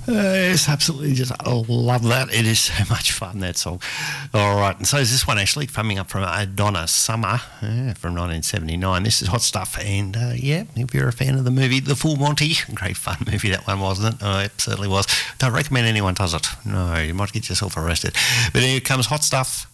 Yes, absolutely. Just I love that. It is so much fun, that song. All right, and so is this one actually coming up from Donna Summer from 1979. This is Hot Stuff, and yeah, if you're a fan of the movie The Full Monty, great fun movie that one, wasn't it? Oh, it certainly was. Don't recommend anyone does it. No, you might get yourself arrested. But here comes Hot Stuff.